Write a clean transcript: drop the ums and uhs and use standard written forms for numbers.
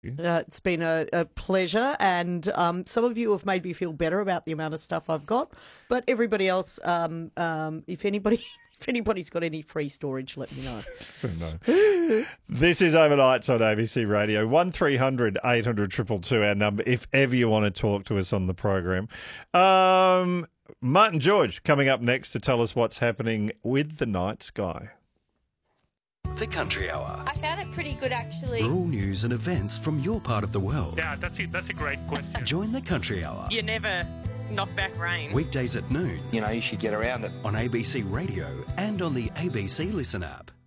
It's been a pleasure, and some of you have made me feel better about the amount of stuff I've got. But everybody else, if anybody's got any free storage, let me know. No. This is Overnights on ABC Radio. 1300 800 222 our number if ever you want to talk to us on the program. Martin George coming up next to tell us what's happening with the night sky. The Country Hour. I found it pretty good, actually. All news and events from your part of the world. Yeah, that's a great question. Join the Country Hour. You never knock back rain. Weekdays at noon. You should get around it. On ABC Radio and on the ABC Listen app.